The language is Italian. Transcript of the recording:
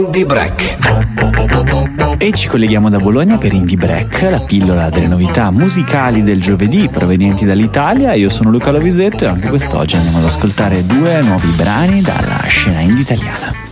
Indie Break. E ci colleghiamo da Bologna per Indie Break, la pillola delle novità musicali del giovedì provenienti dall'Italia. Io sono Luca Lovisetto e anche quest'oggi andiamo ad ascoltare 2 nuovi brani dalla scena indie italiana.